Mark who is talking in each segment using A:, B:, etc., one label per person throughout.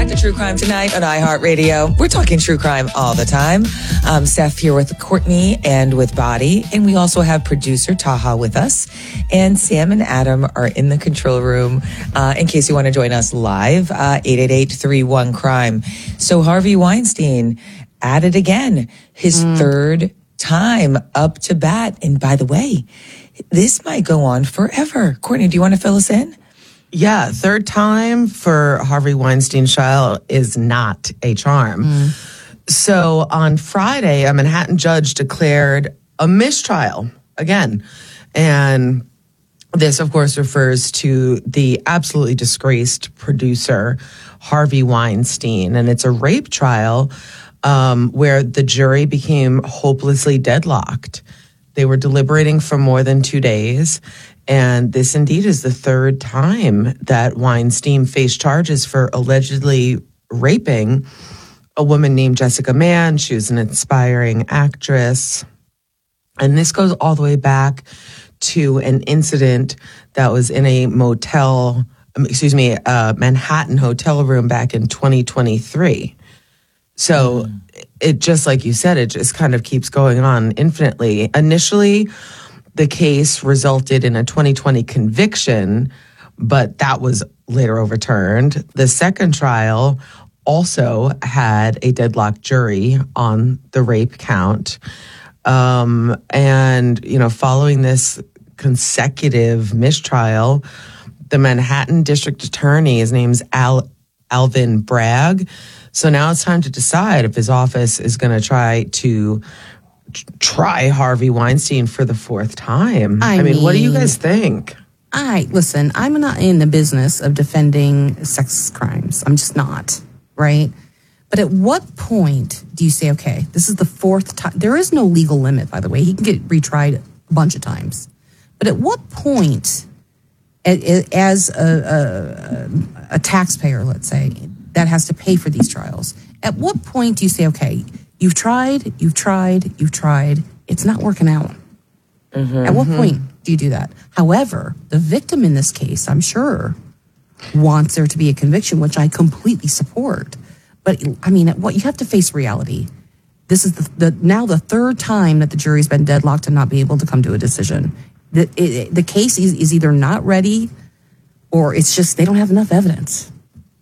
A: to True Crime Tonight on iHeartRadio. We're talking true crime all the time. Seth here with Courtney and with Body. And we also have producer Taha with us. And Sam and Adam are in the control room in case you want to join us live, 888-31-CRIME. So Harvey Weinstein at it again, his third time up to bat. And by the way, this might go on forever. Courtney, do you want to fill us in?
B: Yeah, third time for Harvey Weinstein's trial is not a charm. So on Friday, a Manhattan judge declared a mistrial again. And this, of course, refers to the absolutely disgraced producer, Harvey Weinstein. And it's a rape trial where the jury became hopelessly deadlocked. They were deliberating for more than 2 days. And this indeed is the third time that Weinstein faced charges for allegedly raping a woman named Jessica Mann. She was an aspiring actress. And this goes all the way back to an incident that was in a Manhattan hotel room back in 2023. So it just, like you said, it just kind of keeps going on infinitely. Initially, the case resulted in a 2020 conviction, but that was later overturned. The second trial also had a deadlocked jury on the rape count. And, following this consecutive mistrial, the Manhattan District Attorney, his name's Alvin Bragg. So now it's time to decide if his office is going to try Harvey Weinstein for the fourth time. I mean, what do you guys think?
C: Listen, I'm not in the business of defending sex crimes. I'm just not, right? But at what point do you say, okay, this is the fourth time? There is no legal limit, by the way. He can get retried a bunch of times. But at what point, as a taxpayer, let's say, that has to pay for these trials, at what point do you say, okay, you've tried, it's not working out? At what point do you do that? However, the victim in this case, I'm sure, wants there to be a conviction, which I completely support. But I mean, what you have to face reality. This is now the third time that the jury's been deadlocked and not be able to come to a decision. The case is either not ready, or it's just they don't have enough evidence.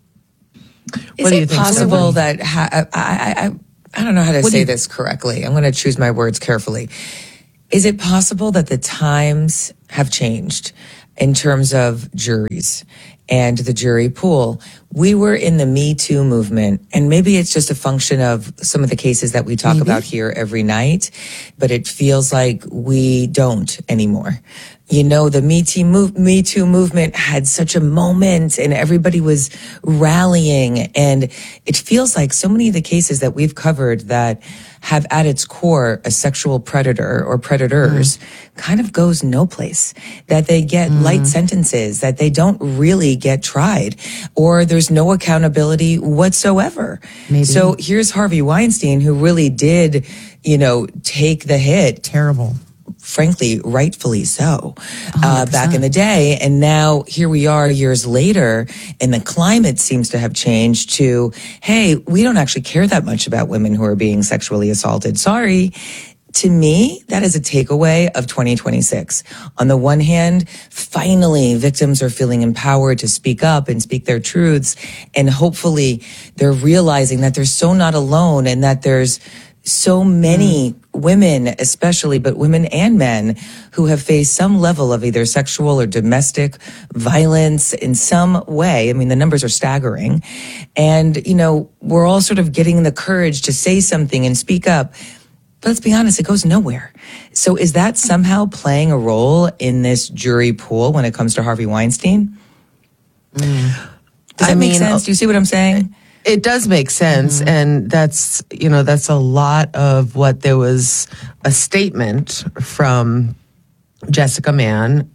A: Is it possible that I don't know how to say this correctly. I'm going to choose my words carefully. Is it possible that the times have changed in terms of juries and the jury pool? We were in the Me Too movement, and maybe it's just a function of some of the cases that we talk about here every night, but it feels like we don't anymore. The Me Too movement had such a moment and everybody was rallying. And it feels like so many of the cases that we've covered that have at its core a sexual predator or predators kind of goes no place, that they get light sentences, that they don't really get tried, or there's no accountability whatsoever. Maybe. So here's Harvey Weinstein, who really did, take the hit.
C: Terrible.
A: Frankly, rightfully so, back in the day. And now here we are years later, and the climate seems to have changed to, hey, we don't actually care that much about women who are being sexually assaulted. Sorry. To me, that is a takeaway of 2026. On the one hand, finally, victims are feeling empowered to speak up and speak their truths. And hopefully they're realizing that they're so not alone and that there's so many women, especially, but women and men who have faced some level of either sexual or domestic violence in some way. I mean, the numbers are staggering. And, we're all sort of getting the courage to say something and speak up. But let's be honest, it goes nowhere. So is that somehow playing a role in this jury pool when it comes to Harvey Weinstein? Does that make sense? Do you see what I'm saying?
B: It does make sense. And that's a lot of what there was a statement from Jessica Mann.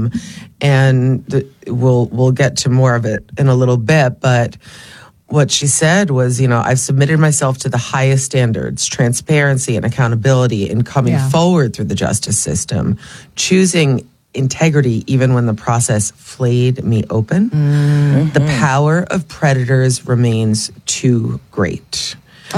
B: And we'll get to more of it in a little bit. But what she said was, I've submitted myself to the highest standards, transparency and accountability in coming forward through the justice system, choosing integrity even when the process flayed me open. The power of predators remains too great.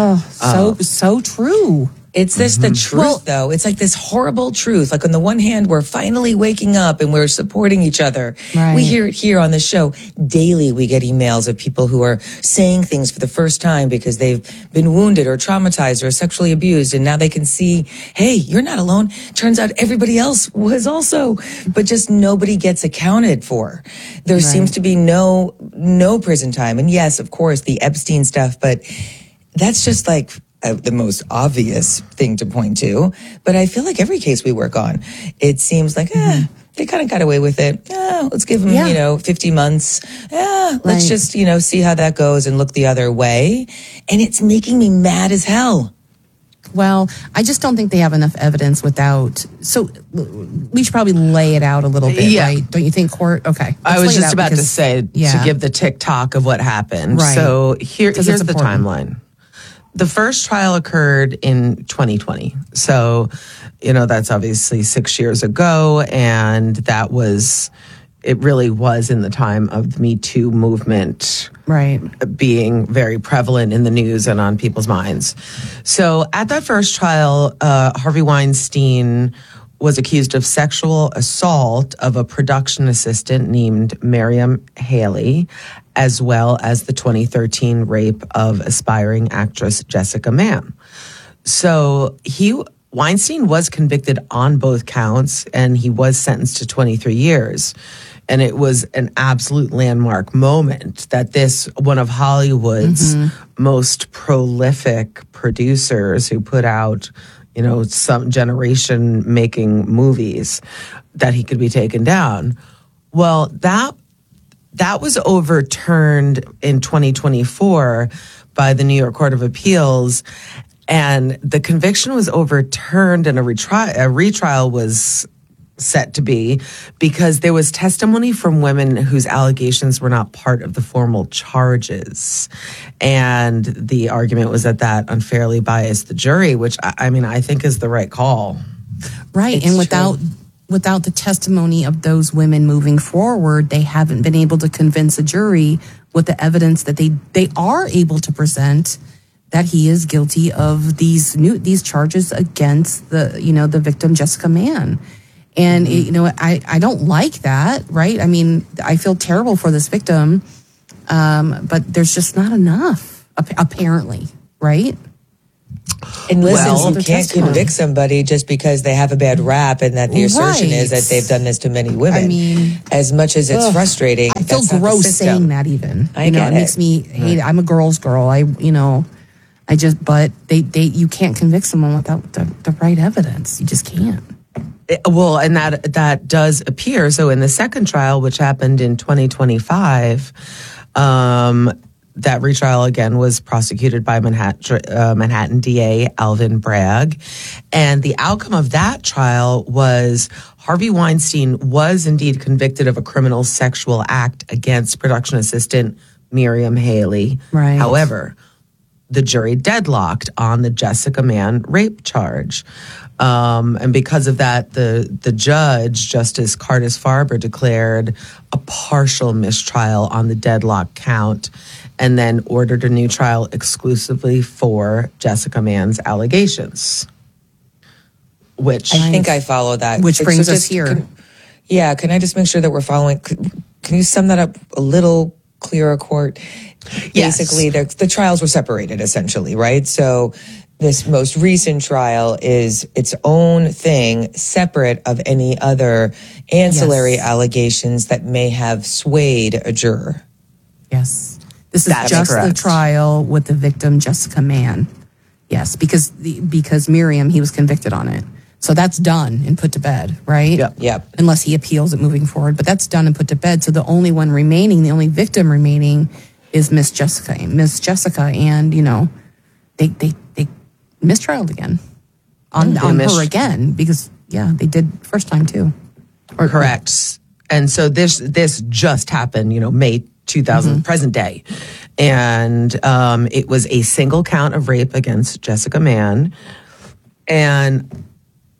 C: So true.
A: It's this the truth, though. It's like this horrible truth. Like on the one hand, we're finally waking up and we're supporting each other.
C: Right.
A: We hear it here on the show daily. We get emails of people who are saying things for the first time because they've been wounded or traumatized or sexually abused, and now they can see, hey, you're not alone. Turns out everybody else was also, but just nobody gets accounted for. There seems to be no prison time, and yes, of course, the Epstein stuff, but that's just like the most obvious thing to point to. But I feel like every case we work on, it seems like, they kind of got away with it. Let's give them, 50 months. Let's just, see how that goes and look the other way. And it's making me mad as hell.
C: Well, I just don't think they have enough evidence without. So we should probably lay it out a little bit, right? Don't you think, Court? Okay.
B: I was just about to say, to give the TikTok of what happened.
C: Right.
B: So here's the
C: important.
B: timeline. The first trial occurred in 2020. So, that's obviously 6 years ago. And it really was in the time of the Me Too movement.
C: Right.
B: Being very prevalent in the news and on people's minds. So at that first trial, Harvey Weinstein was accused of sexual assault of a production assistant named Miriam Haley, as well as the 2013 rape of aspiring actress Jessica Mann. So Weinstein was convicted on both counts, and he was sentenced to 23 years. And it was an absolute landmark moment that one of Hollywood's most prolific producers who put out some generation making movies, that he could be taken down. Well, that was overturned in 2024 by the New York Court of Appeals, and the conviction was overturned and a retrial was set to be because there was testimony from women whose allegations were not part of the formal charges. And the argument was that unfairly biased the jury, which I think is the right call.
C: Right.
A: It's
C: and without the testimony of those women moving forward, they haven't been able to convince a jury with the evidence that they are able to present that he is guilty of these charges against the victim, Jessica Mann. And, I don't like that, right? I feel terrible for this victim, but there's just not enough, apparently, right?
A: And listen, you can't convict somebody just because they have a bad rap and that the assertion is that they've done this to many women. As much as it's frustrating,
C: I feel gross saying that even. It makes me hate it. I'm a girl's girl. But you can't convict someone without the right evidence. You just can't.
B: Well, and that does appear. So in the second trial, which happened in 2025, that retrial again was prosecuted by Manhattan DA Alvin Bragg. And the outcome of that trial was Harvey Weinstein was indeed convicted of a criminal sexual act against production assistant Miriam Haley.
C: Right.
B: However, the jury deadlocked on the Jessica Mann rape charge. And because of that, the judge, Justice Curtis Farber, declared a partial mistrial on the deadlock count and then ordered a new trial exclusively for Jessica Mann's allegations. Which
A: I think I follow that.
C: Which brings us here.
A: Can I just make sure that we're following? Can you sum that up a little clearer, Court?
B: Yes.
A: Basically, the trials were separated, essentially, right? So this most recent trial is its own thing, separate of any other ancillary allegations that may have swayed a juror.
C: Yes. This is just the trial with the victim, Jessica Mann. Yes, because Miriam, he was convicted on it. So that's done and put to bed, right?
A: Yep.
C: Unless he appeals it moving forward. But that's done and put to bed. So the only one remaining, the only victim remaining is Miss Jessica. And, they mistrialed again on her again because, they did first time too.
B: Correct. And so this just happened, May 2000, present day. And it was a single count of rape against Jessica Mann. And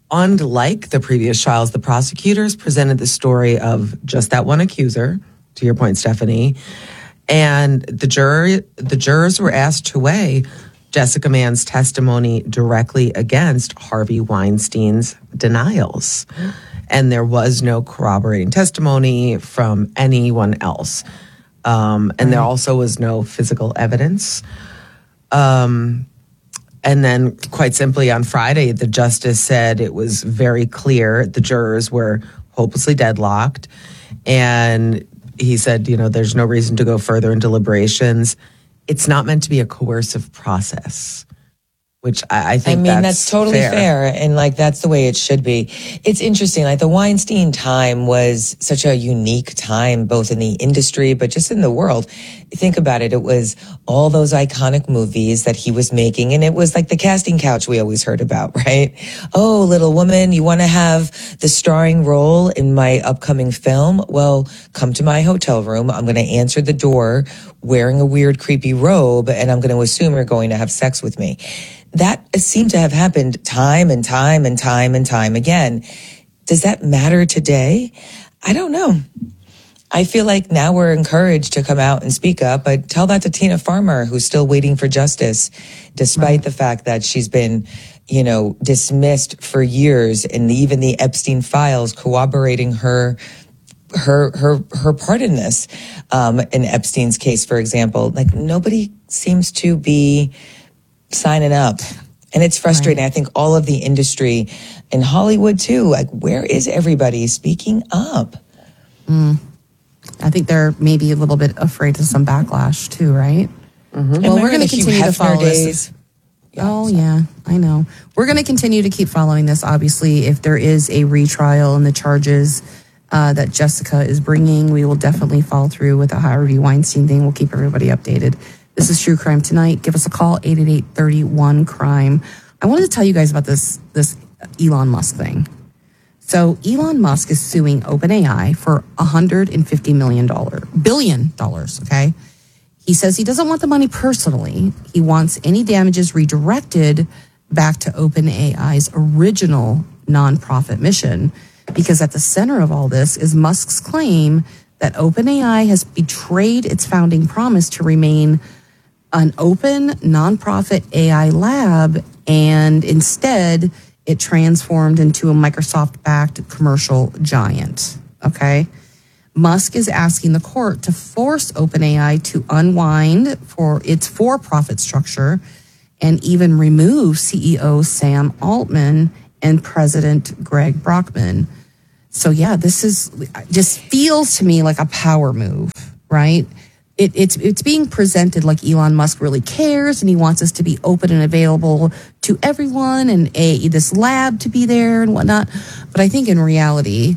B: unlike the previous trials, the prosecutors presented the story of just that one accuser, to your point, Stephanie, and the jurors were asked to weigh Jessica Mann's testimony directly against Harvey Weinstein's denials. And there was no corroborating testimony from anyone else. And there also was no physical evidence. And then, quite simply, on Friday, the justice said it was very clear the jurors were hopelessly deadlocked. And he said, there's no reason to go further in deliberations. It's not meant to be a coercive process, which I think
A: that's totally fair. And that's the way it should be. It's interesting. The Weinstein time was such a unique time, both in the industry, but just in the world. Think about it. It was all those iconic movies that he was making. And it was like the casting couch we always heard about, right? Oh, little woman, you want to have the starring role in my upcoming film? Well, come to my hotel room. I'm going to answer the door wearing a weird, creepy robe, and I'm going to assume you're going to have sex with me. That seemed to have happened time and time and time and time again. Does that matter today? I don't know. I feel like now we're encouraged to come out and speak up, but tell that to Tina Farmer, who's still waiting for justice, despite the fact that she's been, dismissed for years, and even the Epstein files corroborating her part in this. In Epstein's case, for example, nobody seems to be signing up. And it's frustrating. Right. I think all of the industry in Hollywood too, where is everybody speaking up?
C: I think they're maybe a little bit afraid of some backlash too, right?
A: Mm-hmm.
C: Well, we're going to continue to follow this. Yeah, I know. We're going to continue to keep following this. Obviously, if there is a retrial and the charges that Jessica is bringing, we will definitely follow through with the Harvey Weinstein thing. We'll keep everybody updated. This is True Crime Tonight. Give us a call, 888-31-CRIME. I wanted to tell you guys about this Elon Musk thing. So Elon Musk is suing OpenAI for $150 billion, okay? He says he doesn't want the money personally. He wants any damages redirected back to OpenAI's original nonprofit mission, because at the center of all this is Musk's claim that OpenAI has betrayed its founding promise to remain an open, nonprofit AI lab, and instead it transformed into a Microsoft-backed commercial giant, okay? Musk is asking the court to force OpenAI to unwind for its for-profit structure and even remove CEO Sam Altman and President Greg Brockman. So yeah, this is just feels to me like a power move, right? It's being presented like Elon Musk really cares and he wants us to be open and available to everyone and this lab to be there and whatnot. But I think in reality,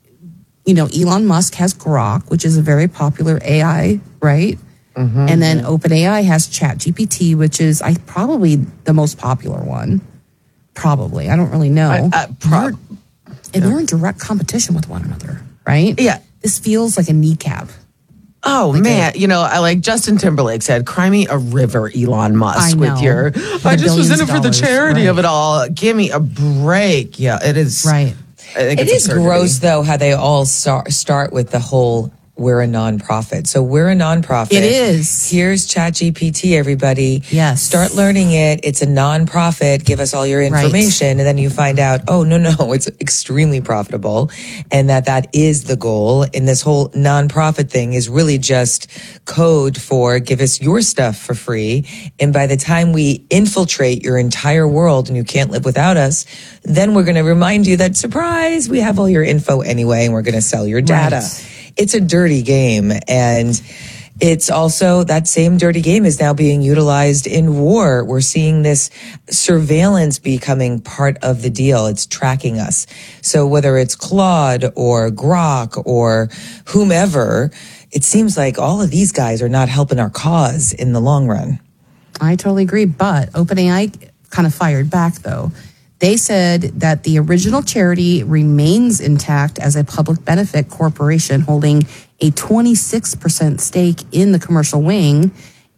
C: Elon Musk has Grok, which is a very popular AI, right? Mm-hmm. And then OpenAI has ChatGPT, which is probably the most popular one. Probably. I don't really know. They're in direct competition with one another, right?
B: Yeah.
C: This feels like a kneecap.
B: Oh, man. I like Justin Timberlake said, cry me a river, Elon Musk, with your, I just was in it for the charity of it all. Give me a break. Yeah, it is.
C: Right.
A: It is gross, though, how they all start with the whole, we're a nonprofit. So we're a nonprofit.
C: It is.
A: Here's ChatGPT, everybody.
C: Yes.
A: Start learning it. It's a nonprofit. Give us all your information. Right. And then you find out, oh, no, it's extremely profitable. And that is the goal. And this whole nonprofit thing is really just code for give us your stuff for free. And by the time we infiltrate your entire world and you can't live without us, then we're going to remind you that, surprise, we have all your info anyway, and we're going to sell your data. Right. It's a dirty game, and it's also that same dirty game is now being utilized in war. We're seeing this surveillance becoming part of the deal. It's tracking us. So whether it's Claude or Grok or whomever, it seems like all of these guys are not helping our cause in the long run.
C: I totally agree, but OpenAI kind of fired back, though. They said that the original charity remains intact as a public benefit corporation holding a 26% stake in the commercial wing,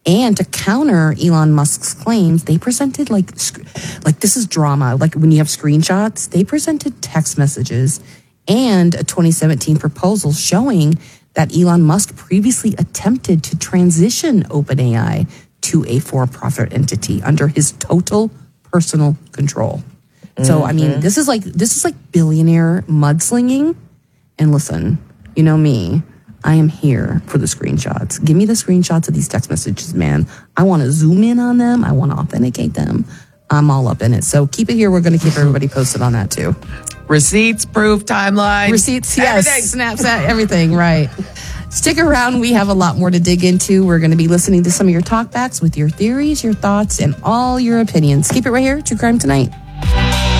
C: And to counter Elon Musk's claims, they presented like this is drama. Like when you have screenshots, they presented text messages and a 2017 proposal showing that Elon Musk previously attempted to transition OpenAI to a for-profit entity under his total personal control. So, I mean, this is like billionaire mudslinging. And listen, you know me, I am here for the screenshots. Give me the screenshots of these text messages, man. I want to zoom in on them. I want to authenticate them. I'm all up in it. So keep it here. We're going to keep everybody posted on that too.
B: Receipts, proof, timeline.
C: Receipts, yes. Everything. Snapchat, everything, right. Stick around. We have a lot more to dig into. We're going to be listening to some of your talkbacks with your theories, your thoughts, and all your opinions. Keep it right here. True Crime Tonight.